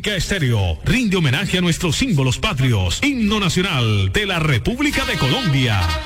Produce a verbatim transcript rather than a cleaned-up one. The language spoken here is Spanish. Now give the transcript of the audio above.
Olímpica Estéreo rinde homenaje a nuestros símbolos patrios. Himno nacional de la República de Colombia.